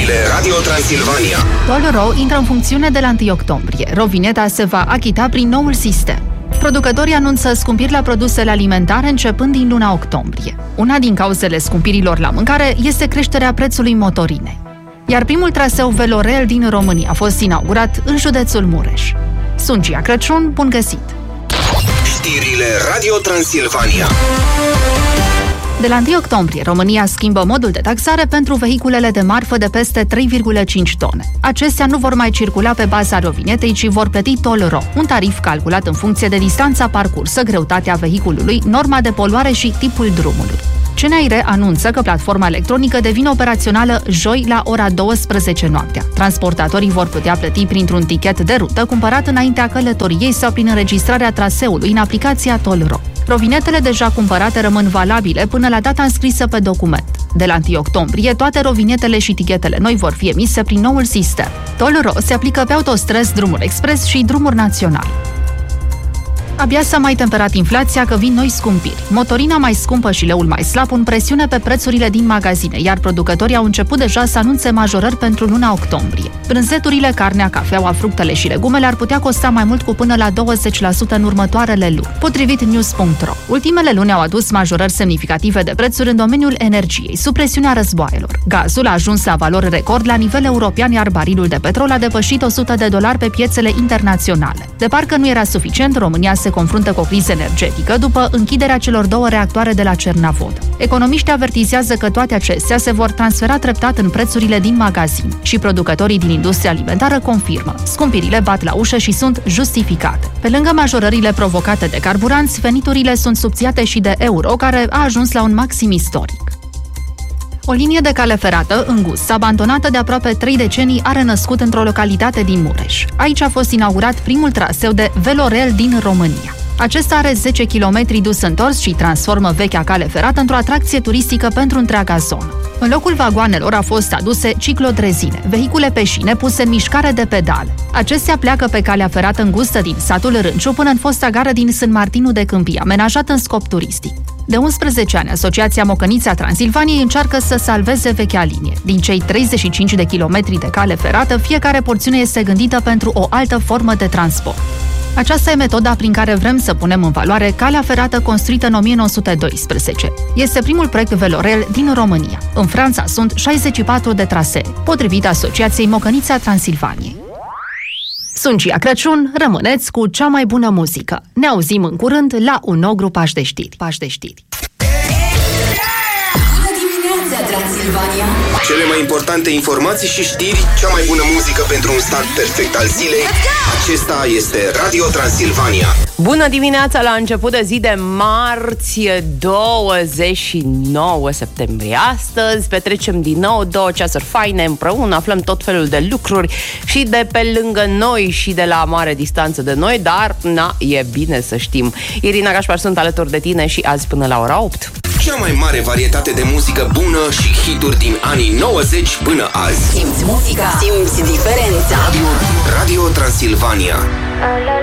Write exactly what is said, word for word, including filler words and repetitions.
Știrile Radio Transilvania. Toll-Ro intră în funcțiune de la întâi octombrie. Rovineta se va achita prin noul sistem. Producătorii anunță scumpiri la produsele alimentare începând din luna octombrie. Una din cauzele scumpirilor la mâncare este creșterea prețului motorinei. Iar primul traseu velorel din România a fost inaugurat în județul Mureș. Sunt Gia Crăciun, bun găsit! Știrile Radio Transilvania. De la întâi octombrie, România schimbă modul de taxare pentru vehiculele de marfă de peste trei virgulă cinci tone. Acestea nu vor mai circula pe baza rovinetei, ci vor plăti Toll-Ro, un tarif calculat în funcție de distanța parcursă, greutatea vehiculului, norma de poluare și tipul drumului. C N I R anunță că platforma electronică devine operațională joi la ora douăsprezece noaptea. Transportatorii vor putea plăti printr-un tichet de rută cumpărat înaintea călătoriei sau prin înregistrarea traseului în aplicația Toll-Ro. Rovinetele deja cumpărate rămân valabile până la data înscrisă pe document. De la întâi octombrie, toate rovinetele și tichetele noi vor fi emise prin noul sistem. Toll-Ro se aplică pe autostrăzi, drumuri expres și drumuri naționale. Abia s-a mai temperat inflația că vin noi scumpiri. Motorina mai scumpă și leul mai slab pun presiune pe prețurile din magazine, iar producătorii au început deja să anunțe majorări pentru luna octombrie. Brânzeturile, carnea, cafeaua, fructele și legumele ar putea costa mai mult cu până la douăzeci la sută în următoarele luni, potrivit news punct ro. Ultimele luni au adus majorări semnificative de prețuri în domeniul energiei, sub presiunea războaielor. Gazul a ajuns la valori record la nivel european, iar barilul de petrol a depășit o sută de dolari pe piețele internaționale. De parcă nu era suficient, România se confruntă cu o criză energetică după închiderea celor două reactoare de la Cernavod. Economiștii avertizează că toate acestea se vor transfera treptat în prețurile din magazin și producătorii din industria alimentară confirmă. Scumpirile bat la ușă și sunt justificate. Pe lângă majorările provocate de carburanți, veniturile sunt subțiate și de euro, care a ajuns la un maxim istoric. O linie de cale ferată, îngustă, abandonată de aproape trei decenii, a renăscut într-o localitate din Mureș. Aici a fost inaugurat primul traseu de velorel din România. Acesta are zece kilometri dus întors și transformă vechea cale ferată într-o atracție turistică pentru întreaga zonă. În locul vagoanelor au fost aduse ciclodrezine, vehicule pe șine puse în mișcare de pedale. Acestea pleacă pe calea ferată îngustă din satul Rânciu până în fosta gară din Sân Martinu de Câmpii, amenajată în scop turistic. De unsprezece ani, Asociația Mocănița Transilvaniei încearcă să salveze vechea linie. Din cei treizeci și cinci de kilometri de cale ferată, fiecare porțiune este gândită pentru o altă formă de transport. Aceasta e metoda prin care vrem să punem în valoare calea ferată construită în o mie nouă sute doisprezece. Este primul proiect velorel din România. În Franța sunt șaizeci și patru de trasee, potrivit Asociației Mocănița Transilvaniei. Sunt Gia Crăciun, rămâneți cu cea mai bună muzică. Ne auzim în curând la un nou grupaj de știri. Paș de știri. Bună dimineața, Transilvania! Cele mai importante informații și știri, cea mai bună muzică pentru un start perfect al zilei. Acesta este Radio Transilvania. Bună dimineața la început de zi de marți, douăzeci și nouă septembrie. Astăzi petrecem din nou două ceasuri faine împreună, aflăm tot felul de lucruri și de pe lângă noi și de la mare distanță de noi, dar na, e bine să știm. Irina Gașpar sunt alături de tine și azi până la ora opt. Cea mai mare varietate de muzică bună și hituri din anii nouăzeci până azi. Simți muzica, simți diferența. Radio, Radio Transilvania.